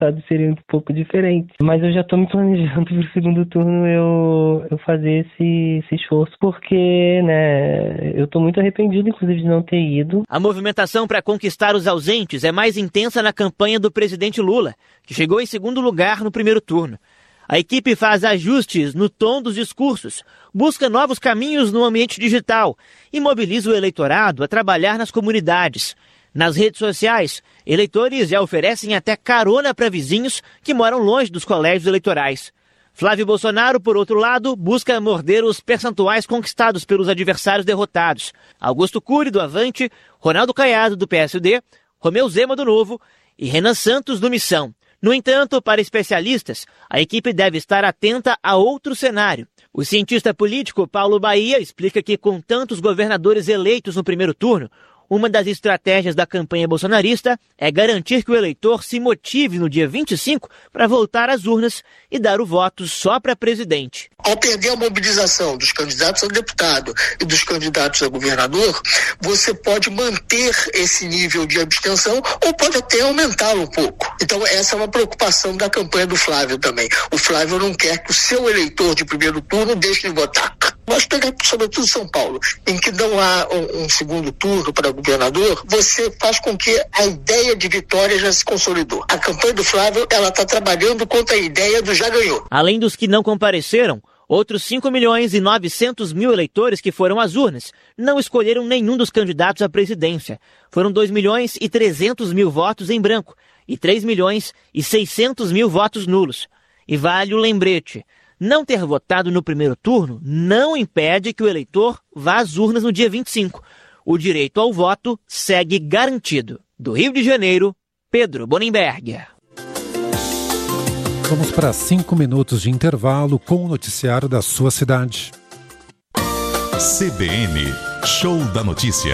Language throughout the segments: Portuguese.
resultado seria um pouco diferente. Mas eu já estou me planejando para o segundo turno eu fazer esse esforço, porque, né, eu estou muito arrependido, inclusive, de não ter ido. A movimentação para conquistar os ausentes é mais intensa na campanha do presidente Lula, que chegou em segundo lugar no primeiro turno. A equipe faz ajustes no tom dos discursos, busca novos caminhos no ambiente digital e mobiliza o eleitorado a trabalhar nas comunidades. Nas redes sociais, eleitores já oferecem até carona para vizinhos que moram longe dos colégios eleitorais. Flávio Bolsonaro, por outro lado, busca morder os percentuais conquistados pelos adversários derrotados. Augusto Cury, do Avante, Ronaldo Caiado, do PSD, Romeu Zema, do Novo e Renan Santos, do Missão. No entanto, para especialistas, a equipe deve estar atenta a outro cenário. O cientista político Paulo Bahia explica que, com tantos governadores eleitos no primeiro turno, uma das estratégias da campanha bolsonarista é garantir que o eleitor se motive no dia 25 para voltar às urnas e dar o voto só para presidente. Ao perder a mobilização dos candidatos a deputado e dos candidatos a governador, você pode manter esse nível de abstenção ou pode até aumentá-lo um pouco. Então essa é uma preocupação da campanha do Flávio também. O Flávio não quer que o seu eleitor de primeiro turno deixe de votar. Nós pegamos sobretudo São Paulo, em que não há um segundo turno para governador, você faz com que a ideia de vitória já se consolidou. A campanha do Flávio, ela está trabalhando contra a ideia do já ganhou. Além dos que não compareceram, outros 5.900.000 eleitores que foram às urnas não escolheram nenhum dos candidatos à presidência. Foram 2.300.000 votos em branco e 3.600.000 votos nulos. E vale o lembrete: não ter votado no primeiro turno não impede que o eleitor vá às urnas no dia 25. O direito ao voto segue garantido. Do Rio de Janeiro, Pedro Bonenberg. Vamos para 5 minutos de intervalo com o noticiário da sua cidade. CBN, Show da Notícia.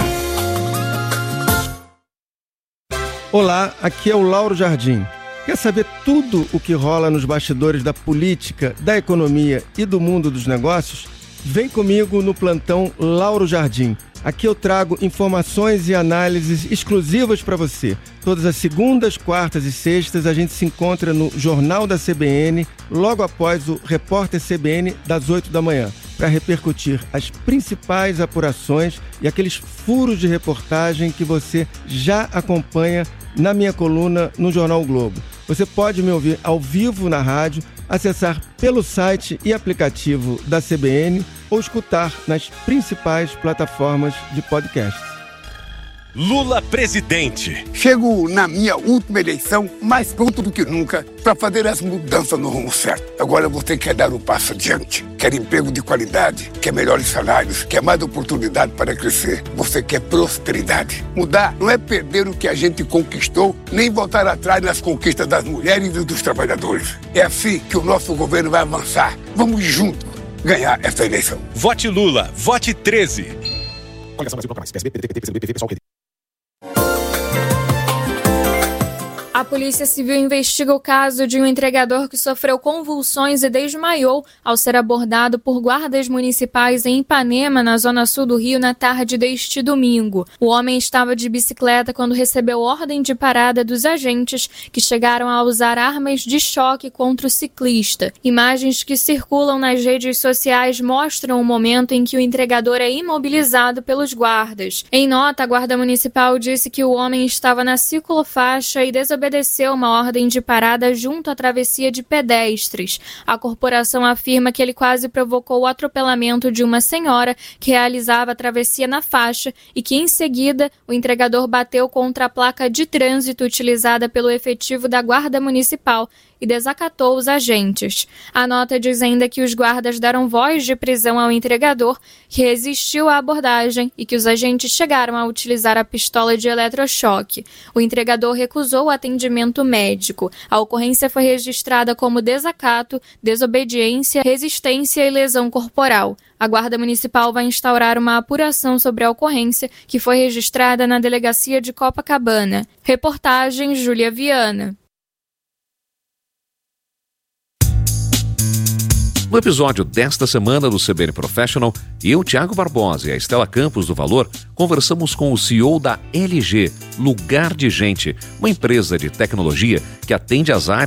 Olá, aqui é o Lauro Jardim. Quer saber tudo o que rola nos bastidores da política, da economia e do mundo dos negócios? Vem comigo no plantão Lauro Jardim. Aqui eu trago informações e análises exclusivas para você. Todas as segundas, quartas e sextas a gente se encontra no Jornal da CBN, logo após o Repórter CBN das 8 da manhã, para repercutir as principais apurações e aqueles furos de reportagem que você já acompanha na minha coluna no Jornal o Globo. Você pode me ouvir ao vivo na rádio, acessar pelo site e aplicativo da CBN ou escutar nas principais plataformas de podcast. Lula presidente. Chego na minha última eleição mais pronto do que nunca para fazer as mudanças no rumo certo. Agora você quer dar um passo adiante, quer emprego de qualidade, quer melhores salários, quer mais oportunidade para crescer. Você quer prosperidade. Mudar não é perder o que a gente conquistou, nem voltar atrás nas conquistas das mulheres e dos trabalhadores. É assim que o nosso governo vai avançar. Vamos juntos ganhar essa eleição. Vote Lula, vote 13. Coligação Brasil Proclamais, PSB, PDT, PCdoB, PSOL, PT. A Polícia Civil investiga o caso de um entregador que sofreu convulsões e desmaiou ao ser abordado por guardas municipais em Ipanema, na zona sul do Rio, na tarde deste domingo. O homem estava de bicicleta quando recebeu ordem de parada dos agentes, que chegaram a usar armas de choque contra o ciclista. Imagens que circulam nas redes sociais mostram o momento em que o entregador é imobilizado pelos guardas. Em nota, a Guarda Municipal disse que o homem estava na ciclofaixa e desobedeceu uma ordem de parada junto à travessia de pedestres. A corporação afirma que ele quase provocou o atropelamento de uma senhora que realizava a travessia na faixa e que, em seguida, o entregador bateu contra a placa de trânsito utilizada pelo efetivo da Guarda Municipal e desacatou os agentes. A nota diz ainda que os guardas deram voz de prisão ao entregador, que resistiu à abordagem e que os agentes chegaram a utilizar a pistola de eletrochoque. O entregador recusou o atendimento médico. A ocorrência foi registrada como desacato, desobediência, resistência e lesão corporal. A Guarda Municipal vai instaurar uma apuração sobre a ocorrência, que foi registrada na Delegacia de Copacabana. Reportagem Júlia Viana. No episódio desta semana do CBN Professional, eu, Thiago Barbosa e a Estela Campos do Valor conversamos com o CEO da LG, Lugar de Gente, uma empresa de tecnologia que atende às áreas